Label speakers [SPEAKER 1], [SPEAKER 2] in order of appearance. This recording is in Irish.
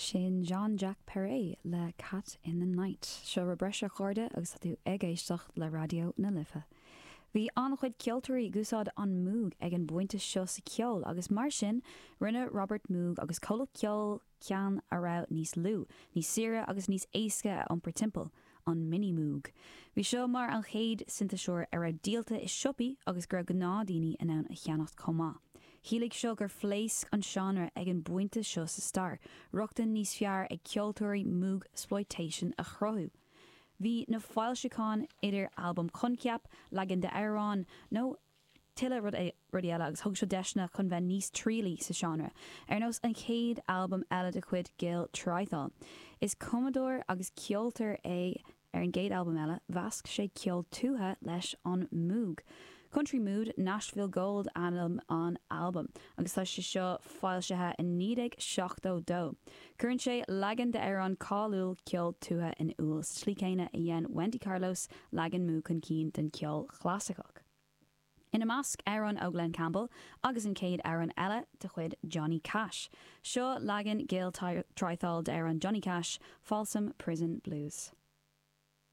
[SPEAKER 1] Sin Jean-Jacques Perret le Cat in the Night. Seo ra breise chuirde agus tú ag éisteach le radio na Lithe. Bhí an chuid ceoltóirí gúsáid an Moog ag an buinte seo sa ceol agus mar sin rinne Robert Moog agus chola ceol cean a rá níos lú, níos sire agus níos éasca a iompar timpeall an mini Moog. Bhí seo mar an chéad sintaseoir ar a díalta is siopaí agus gur gná daoine in ann a cheannacht comá. Hílig seo gur phléasc an seanra ag an buinte seo sa star, ruachtain níos fearr ag ceoltóirí Moog exploitation a chrothú. Bhí na fáilseáin idir albumm Conceap, Legan de Éireann, nó tuile rud eile agus thug seo deisna chun bheith níos trílaí sa seanra, ar nós an chéad albumm eile de chuid Gael Tríthall. Is Commodore agus ceoltar é ar an géad albumm eile, bhasc sé ceol tútha leis an Moog. Country Mood Nashville Gold an album agus tá sé seo fáilsethe in 1972. Cuireann sé Legan de Éireann cáúil ceol tútha in úl slí céine a dhéan Wendy Carlos Legan Moog chun cín den ceol chlásicach. Ina measc Éireann ó Glen Campbell agus an céad Éireann eile de chuid Johnny Cash. Seo Legan Gael Tríthall de Éireann Johnny Cash, Folsom Prison Blues.